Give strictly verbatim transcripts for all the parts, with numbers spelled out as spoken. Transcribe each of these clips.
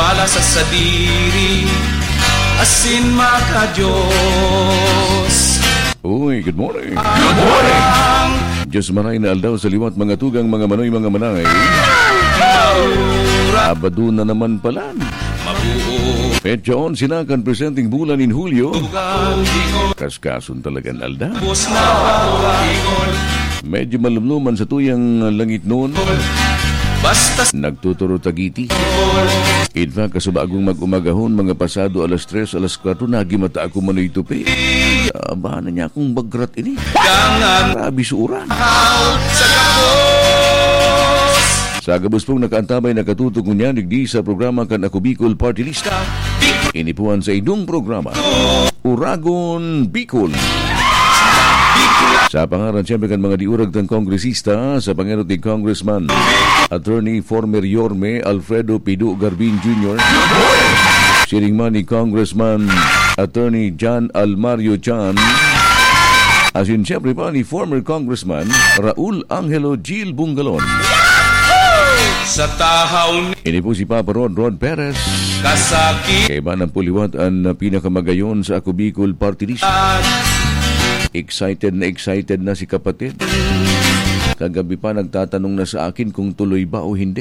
Tiwala sa sadiri, asin maka-Diyos. Uy, good morning. Good morning. Diyos maray na aldaw sa liwat mga tugang mga manoy mga manay. Abado na naman pala. Petyon sinakan presenting bulan in Hulyo. Kaskasun talagang aldaw. Medyo malumluman sa tuyang langit noon. Nagtuturo tagiti. In fact, kasubagong mag-umagahon, mga pasado alas tres, alas kwatro, nagimata ako manoy tupi. Abahan na niya akong bagrat ini. Grabe suuran. Sa gabos pong nakaantabay nakatutog niya, nigdi sa programa kan Ako Bicol Party List. Inipuan sa idong programa, Uragon Bicol. Sa pangaran siyempre kan mga diurag ng kongresista, sa pangarot ni Congressman Attorney former Yorme Alfredo Pido Garbin Junior Siringman ni Congressman Attorney John Almario Chan, asin siyempre pa ni former Congressman Raul Angelo Gil Bungalon. Sa tahaw ni Ini po si Papa Rod Rod Perez. Kasakit Kaya ba ng puliwat ang pinakamagayon sa Ako Bicol Party List? Excited na excited na si kapatid. Kagabi pa nagtatanong na sa akin kung tuloy ba o hindi.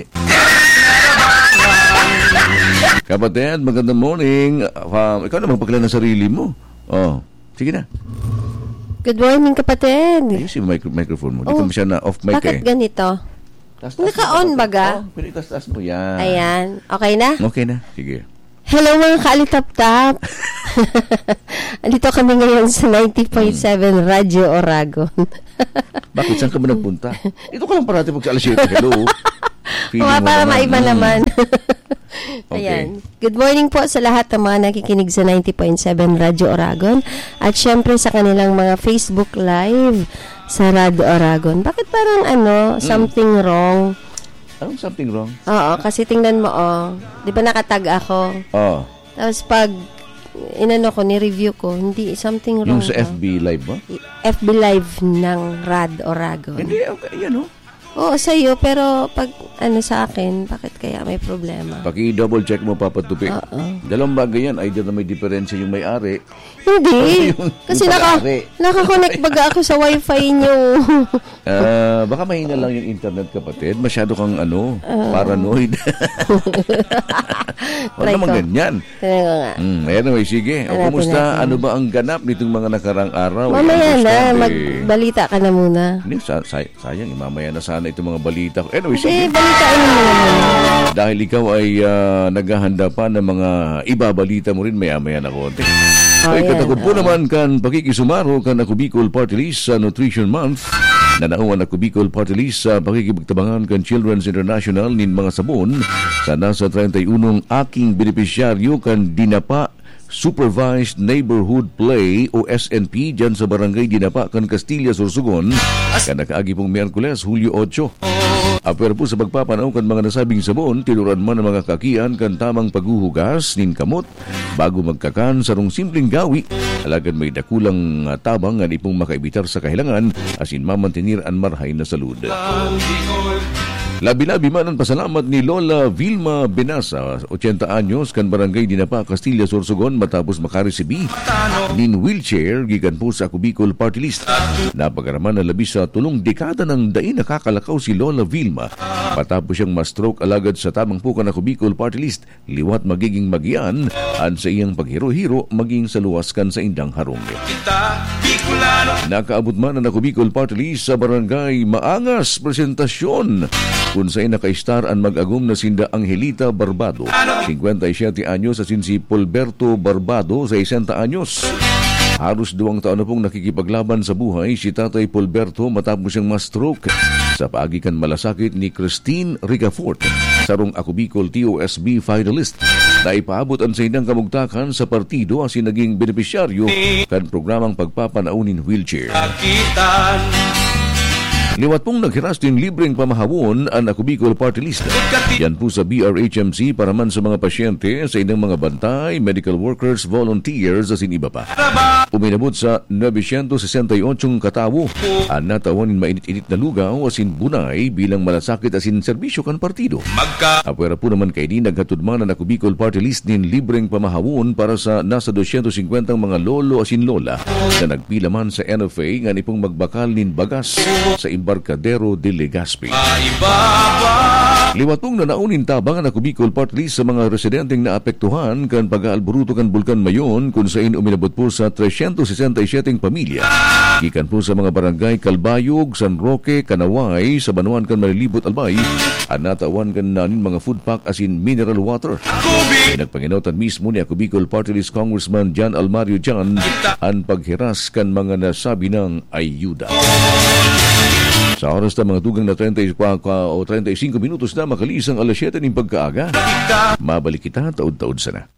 Kapatid, magandang morning. Uh, ikaw na magpakilala ng sarili mo. Oh, sige na. Good morning, kapatid. Ayun si micro- microphone mo. Di oh, ka siya na off mic bakit eh. Bakit ganito? Naka-on baga? Oh, pero itas-tas mo yan. Ayan. Okay na? Okay na. Sige. Hello mga kaalitap-tap. Andito kami ngayon sa ninety point seven hmm. Radyo Oragon. Bakit? Saan ka ba nagpunta? Ito ka lang parati pag sa alas siyete. Hello. Mga para maiba hmm. naman. Okay. Ayan. Good morning po sa lahat ng mga nakikinig sa ninety point seven Radyo Oragon. At syempre sa kanilang mga Facebook Live sa Radyo Oragon. Bakit parang ano, something hmm. wrong? Anong something wrong? Oo, kasi tingnan mo, oh. Di ba nakatag ako? Oo. Tapos pag inano ko, ni-review ko, hindi, something wrong. Yung sa F B Live ba? F B Live ng Rad Oragon. Hindi, okay, yan o. Oo, sa'yo, pero pag ano sa akin, bakit kaya may problema? Paki-double check mo, Papa Tupi. Oo. Dalawang bagay yan, either na may diferensya yung may-ari. Hindi. yung, kasi yung naka, naka-connect baga ako sa wifi nyo. uh, baka mahina lang yung internet, kapatid. Masyado kang ano, uh, paranoid. Wala naman ganyan. Try ko nga. Mm, anyway, sige. O, kumusta? Ano ba ang ganap nitong mga nakarang araw? Mamaya na, magbalita ka na muna. Hindi, say- say- sayang, mamaya na sana itong mga balita ko. Anyway, sige. sige. Balitain mo naman. Dahil ikaw ay uh, naghahanda pa ng mga ibabalita mo rin maya-maya na konti. Oh, ay yeah. katakot po oh. naman kan pakikisumaro kan Ako Bicol Party List sa Nutrition Month. Nanauan Ako Bicol Party List sa pakikipagtabangan kan Children's International nin mga sabon sa nasa thirty-one aking benepisyaryo kan Dinapa Supervised Neighborhood Play o S N P dyan sa Barangay Dinapa kan Castilla, Sorsogon kan nakaagi pong Miyerkules, Hulyo eight. Aper po sa pagpapanaw kan mga nasabing sabon, tinuran man ang mga kakian kan tamang paghuhugas nin kamot bago magkakan sarong simpleng gawi. Alagad may dakulang uh, tabang nga ipong makaibitar sa kahilangan asin mamantinir an marhay na salud. Labi-labi man ang pasalamat ni Lola Vilma Benasa, eighty anyos, kan Barangay Dinapa, Castilla, Sorsogon, matapos makaresibi nin wheelchair gikan po sa Ako Bicol Party List. Napagaraman na labis sa tulong dekada ng dain nakakalakaw si Lola Vilma. Patapos siyang ma-stroke alagad sa tamang pukan Ako Bicol Party List, liwat magiging magian an sa iyang paghiro-hiro maging sa luwaskan sa indang harong. Nakaabot man ang Ako Bicol Party List sa Barangay Maangas presentasyon kung sa'y naka-star ang mag-agum na sinda Angelita Barbado, fifty-seven anyos, asin si Polberto Barbado, sixty anyos. Halos duwang taon na pong nakikipaglaban sa buhay si Tatay Polberto matapos siyang ma-stroke sa paagikan malasakit ni Christine Ricafort, sarong Ako Bicol T O S B finalist na ipaabot ang saindang kamugtakan sa partido asin naging benepisyaryo kan programang pagpapanaunin wheelchair. Liwat pong naghiras din libreng pamahawon ang Ako Bicol Party List. Yan po sa B R H M C para man sa mga pasyente, sa ilang mga bantay, medical workers, volunteers, asin iba pa. Uminabot sa nine hundred sixty-eight katawo ang natawan in mainit-init na lugaw asin bunay bilang malasakit asin serbisyo kan partido. Magka Apwera po naman kay di naghatudman ang Ako Bicol Party List din libreng pamahawon para sa nasa two hundred fifty mga lolo asin lola na nagpila man sa N F A nga nipong magbakal nin bagas sa Embarcadero de Legazpi. maibaba Liwat pong nanaunin tabang ang Ako Bicol Party List sa mga residenteng naapektuhan kan pag-aalburuto kan Bulkan Mayon kung saan uminabot po sa three hundred sixty-seven pamilya. Gikan po sa mga barangay Calbayog, San Roque, Kanaway, sa Banuan kan Malilibot Albay, at natawan kan nanin mga food pack asin mineral water. kubi Pinagpanginotan mismo ni Ako Bicol Party List Congressman Jan Almario Jan ang paghiras kan mga nasabi ng ayuda. Sa oras na mga tugang na thirty o thirty-five minutos na makalisang alas siyete ng pagkaaga, mabalik kita taod-taod sana.